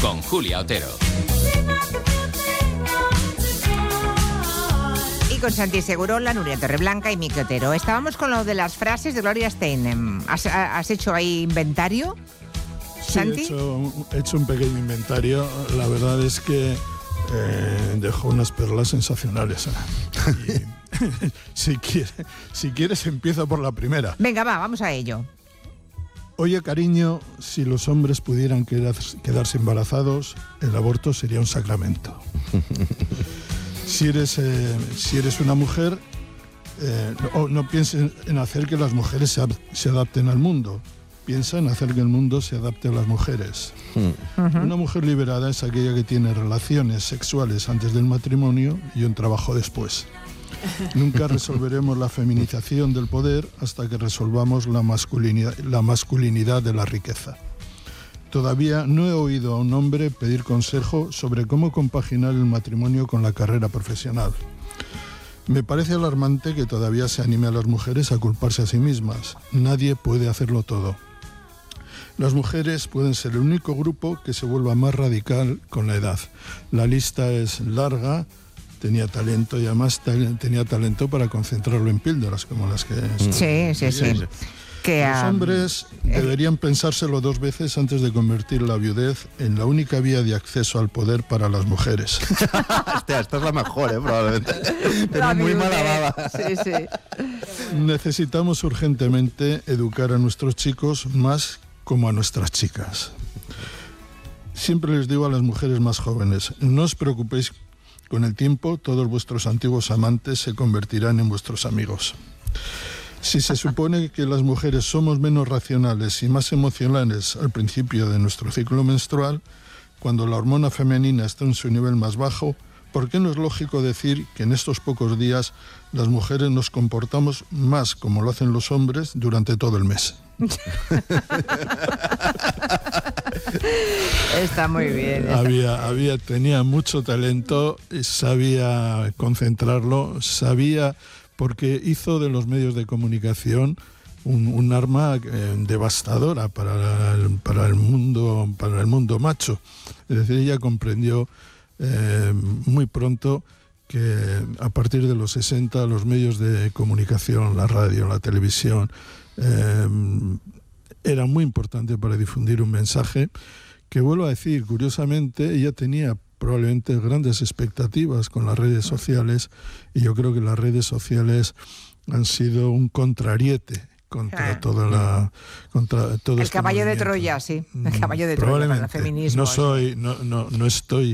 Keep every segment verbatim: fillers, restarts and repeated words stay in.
con Julia Otero. Y con Santi Segurola, Nuria Torreblanca y Miki Otero. Estábamos con lo de las frases de Gloria Steinem. ¿Has, has hecho ahí inventario, sí, Santi? He hecho, he hecho un pequeño inventario. La verdad es que eh, dejó unas perlas sensacionales. ¿eh? Y, si, quiere, si quieres, empiezo por la primera. Venga, va, vamos a ello. Oye, cariño, si los hombres pudieran quedar, quedarse embarazados, el aborto sería un sacramento. Si eres, eh, si eres una mujer, eh, no, no pienses en hacer que las mujeres se, se adapten al mundo. Piensa en hacer que el mundo se adapte a las mujeres. Uh-huh. Una mujer liberada es aquella que tiene relaciones sexuales antes del matrimonio y un trabajo después. Nunca resolveremos la feminización del poder hasta que resolvamos la masculinidad, la masculinidad de la riqueza. Todavía no he oído a un hombre pedir consejo sobre cómo compaginar el matrimonio con la carrera profesional. Me parece alarmante que todavía se anime a las mujeres a culparse a sí mismas. Nadie puede hacerlo todo. Las mujeres pueden ser el único grupo que se vuelva más radical con la edad. La lista es larga. Tenía talento y además tal, tenía talento para concentrarlo en píldoras como las que... Sí, sí, sí. sí. Que, Los hombres um, deberían pensárselo dos veces antes de convertir la viudez en la única vía de acceso al poder para las mujeres. Hostia, esta es la mejor, ¿eh? Probablemente. Tengo muy mala baba. Sí, sí. Necesitamos urgentemente educar a nuestros chicos más como a nuestras chicas. Siempre les digo a las mujeres más jóvenes, no os preocupéis. Con el tiempo, todos vuestros antiguos amantes se convertirán en vuestros amigos. Si se supone que las mujeres somos menos racionales y más emocionales al principio de nuestro ciclo menstrual, cuando la hormona femenina está en su nivel más bajo, ¿por qué no es lógico decir que en estos pocos días las mujeres nos comportamos más como lo hacen los hombres durante todo el mes? Está muy bien. Está... Había, había, tenía mucho talento, sabía concentrarlo, sabía, porque hizo de los medios de comunicación un, un arma eh, devastadora para el, para el mundo, para el mundo macho. Es decir, ella comprendió eh, muy pronto que a partir de los sesenta los medios de comunicación, la radio, la televisión, eh, era muy importante para difundir un mensaje que, vuelvo a decir, curiosamente, ella tenía probablemente grandes expectativas con las redes sociales y yo creo que las redes sociales han sido un contrariete contra ah. toda la contra todo el este caballo movimiento. De Troya, sí, el caballo de Troya para el feminismo. No soy, no, no, no estoy,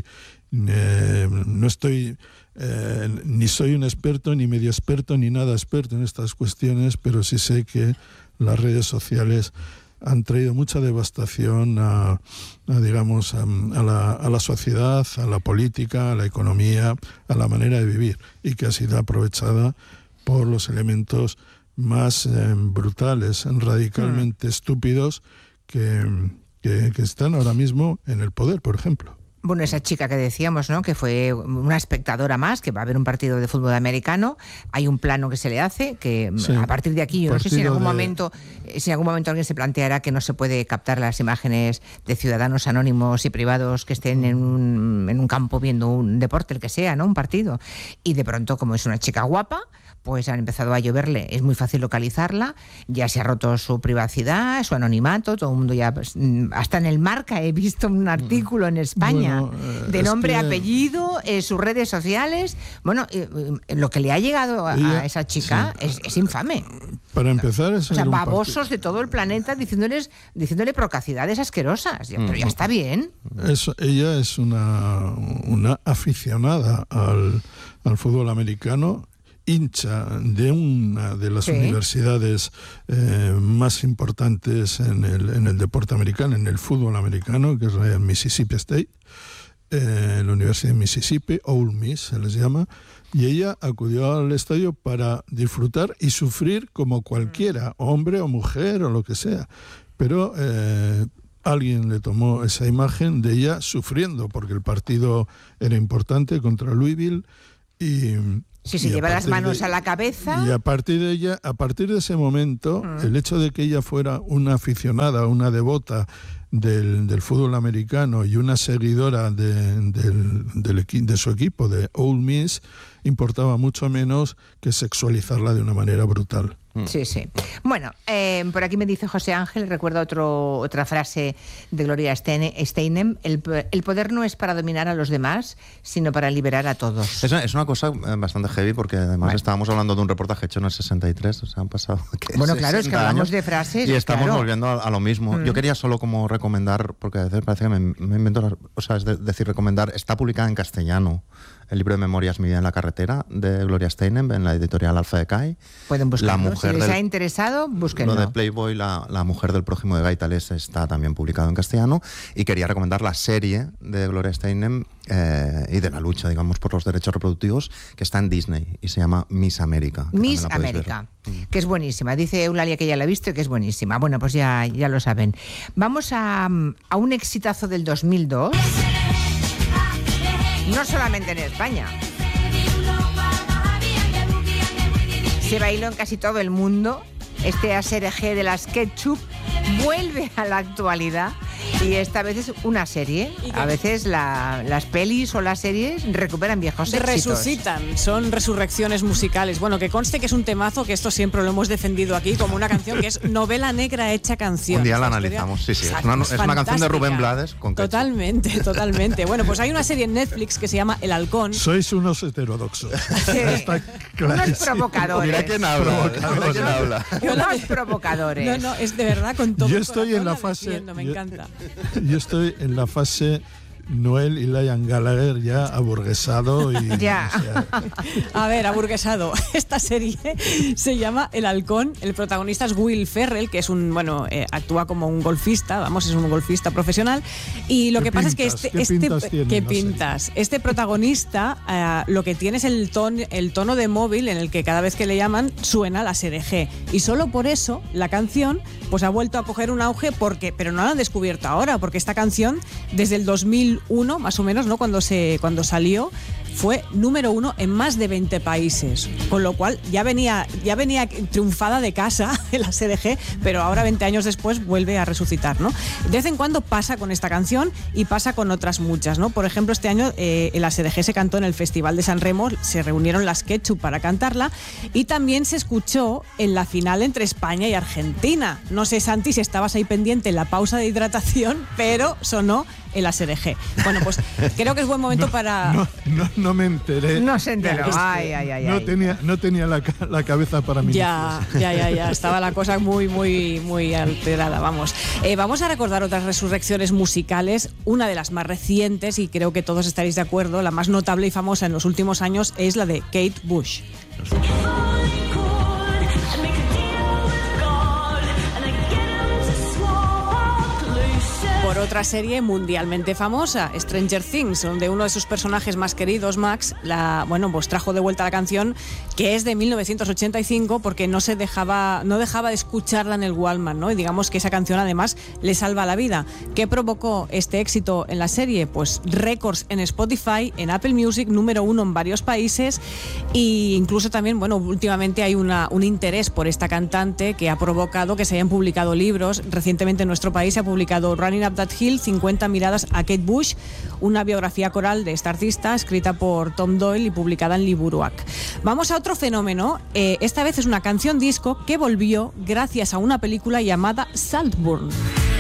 eh, no estoy eh, ni soy un experto, ni medio experto, ni nada experto en estas cuestiones, pero sí sé que las redes sociales han traído mucha devastación a, a digamos, a, a, la, a la sociedad, a la política, a la economía, a la manera de vivir, y que ha sido aprovechada por los elementos más eh, brutales, radicalmente mm. estúpidos que, que, que están ahora mismo en el poder, por ejemplo. Bueno, esa chica que decíamos, ¿no?, que fue una espectadora más, que va a haber un partido de fútbol americano, hay un plano que se le hace, que sí, a partir de aquí, yo no sé si en algún de... momento, si en algún momento alguien se planteará que no se puede captar las imágenes de ciudadanos anónimos y privados que estén en un, en un campo viendo un deporte, el que sea, ¿no?, un partido, y de pronto, como es una chica guapa, pues han empezado a lloverle, es muy fácil localizarla, ya se ha roto su privacidad, su anonimato, todo el mundo ya, pues, hasta en el Marca he visto un artículo en España, bueno, eh, de nombre, que... apellido, eh, sus redes sociales, bueno, eh, eh, lo que le ha llegado a, ella, a esa chica sí, es, es infame. Para empezar, es o sea, babosos de todo el planeta diciéndoles, diciéndole procacidades asquerosas, pero ya está bien. Eso, ella es una, una aficionada al, al fútbol americano, hincha de una de las sí. universidades eh, más importantes en el, en el deporte americano, en el fútbol americano, que es la Mississippi State, eh, la Universidad de Mississippi, Ole Miss se les llama, y ella acudió al estadio para disfrutar y sufrir como cualquiera, hombre o mujer o lo que sea, pero eh, alguien le tomó esa imagen de ella sufriendo porque el partido era importante contra Louisville y Sí, se lleva las manos de, a la cabeza. Y a partir de ella, a partir de ese momento, mm. el hecho de que ella fuera una aficionada, una devota del, del fútbol americano y una seguidora de, del, del equi, de su equipo, de Ole Miss, importaba mucho menos que sexualizarla de una manera brutal. Sí, sí. Bueno, eh, por aquí me dice José Ángel, recuerdo otro, otra frase de Gloria Steinem, el, el poder no es para dominar a los demás, sino para liberar a todos. Es una, es una cosa bastante heavy, porque además bueno. estábamos hablando de un reportaje hecho en el sesenta y tres, o sea, han pasado que Bueno, claro, es que hablamos años, de frases. Y estamos claro. volviendo a, a lo mismo. Mm. Yo quería solo como recomendar, porque a veces parece que me, me invento, o sea, es de, decir, recomendar, está publicada en castellano el libro de memorias Mi vida en la carretera, de Gloria Steinem, en la editorial Alfa de Kai. Pueden buscarlo. La mujer si les del, ha interesado, búsquenlo. Lo de Playboy, la, la mujer del prójimo de Guy Tales, está también publicado en castellano. Y quería recomendar la serie de Gloria Steinem eh, y de la lucha, digamos, por los derechos reproductivos, que está en Disney y se llama Miss América. Miss América, que es buenísima. Dice Eulalia que ya la ha visto y que es buenísima. Bueno, pues ya, ya lo saben. Vamos a, a un exitazo del dos mil dos. No solamente en España. Se bailó en casi todo el mundo. Este A S R G de las Ketchup vuelve a la actualidad y esta vez es una serie. A veces la, las pelis o las series recuperan viejos éxitos. Resucitan, son resurrecciones musicales. Bueno, que conste que es un temazo, que esto siempre lo hemos defendido aquí como una canción que es novela negra hecha canción. Un día la analizamos, sí, sí. Es una, es una canción de Rubén Blades con Ketchup. Totalmente, totalmente. Bueno, pues hay una serie en Netflix que se llama El Halcón. Sois unos heterodoxos. Sí. Unos provocadores. Mira quién habla. Mira quién habla. Unos provocadores. No, no, es de verdad con todo. Yo estoy en la fase. Diciendo, me yo, encanta. Yo estoy en la fase Noel y Liam Gallagher ya aburguesado y ya. O sea, a ver, aburguesado. Esta serie se llama El Halcón. El protagonista es Will Ferrell, que es un, bueno, eh, actúa como un golfista, vamos, es un golfista profesional. Y lo que pasa pintas, es que este, ¿qué este pintas, tiene, ¿qué no pintas? sé. Este protagonista uh, lo que tiene es el, ton, el tono de móvil en el que cada vez que le llaman suena la A S R G. Y solo por eso la canción pues ha vuelto a coger un auge, porque, pero no la han descubierto ahora, porque esta canción desde el dos mil uno más o menos, ¿no? Cuando se cuando salió fue número uno en más de veinte países, con lo cual ya venía ya venía triunfada de casa el A S R G, pero ahora veinte años después vuelve a resucitar, ¿no? De vez en cuando pasa con esta canción y pasa con otras muchas, ¿no? Por ejemplo, este año eh, el A S R G se cantó en el Festival de San Remo, se reunieron las Ketchup para cantarla y también se escuchó en la final entre España y Argentina. No sé, Santi, si estabas ahí pendiente en la pausa de hidratación, pero sonó el A S R G. Bueno, pues creo que es buen momento no, para... No, no, no me enteré. No se enteró. Este, ay, ay, ay, no, ay. Tenía, no tenía la, la cabeza para mí. Ya, ya, ya, ya. Estaba la cosa muy, muy, muy alterada, vamos. Eh, vamos a recordar otras resurrecciones musicales. Una de las más recientes, y creo que todos estaréis de acuerdo, la más notable y famosa en los últimos años, es la de Kate Bush. Por otra serie mundialmente famosa, Stranger Things, donde uno de sus personajes más queridos, Max, la, bueno, pues trajo de vuelta la canción, que es de mil novecientos ochenta y cinco, porque no se dejaba, no dejaba de escucharla en el Walkman, ¿no? Y digamos que esa canción además le salva la vida. ¿Qué provocó este éxito en la serie? Pues récords en Spotify, en Apple Music, número uno en varios países, e incluso también, bueno, últimamente hay una, un interés por esta cantante que ha provocado que se hayan publicado libros. Recientemente en nuestro país se ha publicado Running Up That Hill, cincuenta miradas a Kate Bush, una biografía coral de esta artista escrita por Tom Doyle y publicada en Liburuac. Vamos a otro fenómeno, eh, esta vez es una canción disco que volvió gracias a una película llamada Saltburn.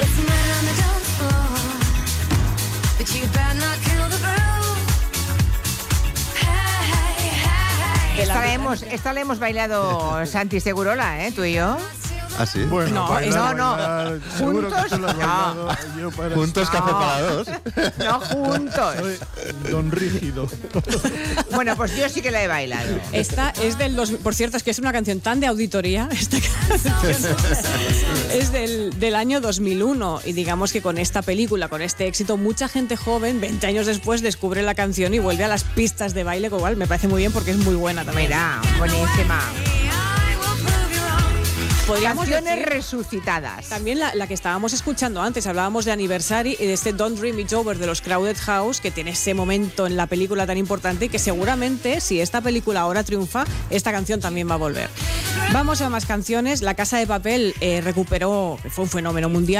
Esta la hemos, esta la hemos bailado Santi Segurola, ¿eh? Tú y yo. ¿Ah, sí? Bueno, no, bailar, no, no. bailar, seguro Juntos, que se lo has bailado, yo para Juntos estar- café para dos. No juntos. Soy don rígido. Bueno, pues yo sí que la he bailado. Esta es del dos, por cierto, es que es una canción tan de auditoría, esta canción es del, del año dos mil uno, y digamos que con esta película, con este éxito, mucha gente joven, veinte años después, descubre la canción y vuelve a las pistas de baile, igual me parece muy bien porque es muy buena también. Mira, buenísima. Podríamos Canciones decir, resucitadas. también la, la que estábamos escuchando antes, hablábamos de Anniversary y de este Don't Dream It's Over de los Crowded House, que tiene ese momento en la película tan importante y que seguramente, si esta película ahora triunfa, esta canción también va a volver. Vamos a más canciones. La Casa de Papel eh, recuperó, fue un fenómeno mundial.